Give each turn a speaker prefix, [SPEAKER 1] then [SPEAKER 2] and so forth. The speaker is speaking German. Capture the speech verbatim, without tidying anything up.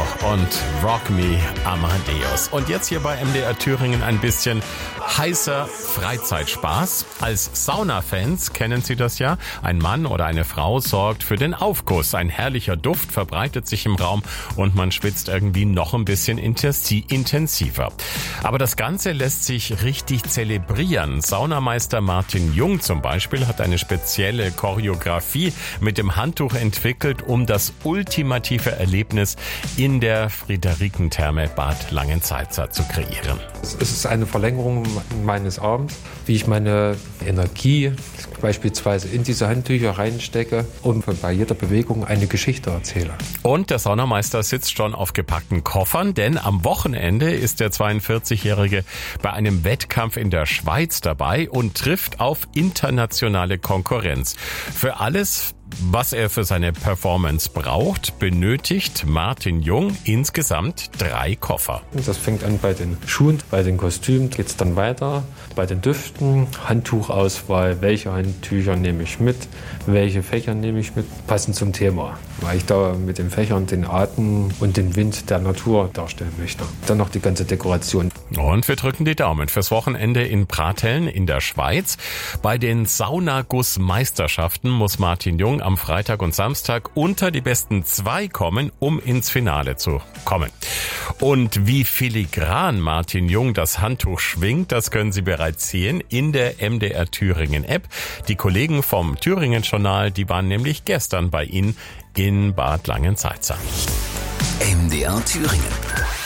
[SPEAKER 1] doch und Rock Me Amadeus. Und jetzt hier bei M D R Thüringen ein bisschen heißer Freizeitspaß. Als Saunafans kennen Sie das ja. Ein Mann oder eine Frau sorgt für den Aufguss. Ein herrlicher Duft verbreitet sich im Raum und man schwitzt irgendwie noch ein bisschen intensiver. Aber das Ganze lässt sich richtig zelebrieren. Saunameister Martin Jung zum Beispiel hat eine spezielle Choreografie mit dem Handtuch entwickelt, um das ultimative Erlebnis in der Friederikentherme Bad Langensalza zu kreieren.
[SPEAKER 2] Es ist eine Verlängerung meines Abends, wie ich meine Energie beispielsweise in diese Handtücher reinstecke und bei jeder Bewegung eine Geschichte erzähle.
[SPEAKER 1] Und der Saunameister sitzt schon auf gepackten Koffern, denn am Wochenende ist der zweiundvierzigjährige bei einem Wettkampf in der Schweiz dabei und trifft auf internationale Konkurrenz. Für alles, was er für seine Performance braucht, benötigt Martin Jung insgesamt drei Koffer.
[SPEAKER 2] Das fängt an bei den Schuhen, bei den Kostümen geht es dann weiter, bei den Düften, Handtuchauswahl, welche Handtücher nehme ich mit, welche Fächer nehme ich mit, passend zum Thema, weil ich da mit den Fächern den Atem und den Wind der Natur darstellen möchte. Dann noch die ganze Dekoration.
[SPEAKER 1] Und wir drücken die Daumen fürs Wochenende in Pratteln in der Schweiz. Bei den Saunaguss-Meisterschaften muss Martin Jung am Freitag und Samstag unter die besten zwei kommen, um ins Finale zu kommen. Und wie filigran Martin Jung das Handtuch schwingt, das können Sie bereits sehen in der M D R Thüringen App. Die Kollegen vom Thüringen Journal, die waren nämlich gestern bei Ihnen in Bad Langensalza.
[SPEAKER 3] M D R Thüringen.